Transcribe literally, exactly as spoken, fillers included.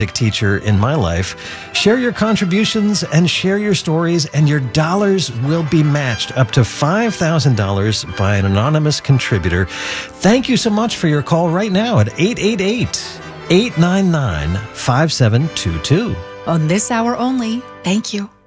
teacher in my life. Share your contributions and share your stories, and your dollars will be matched up to five thousand dollars by an anonymous contributor. Thank you so much for your call right now at eight eight eight, eight nine nine, five seven two two. On this hour only, thank you.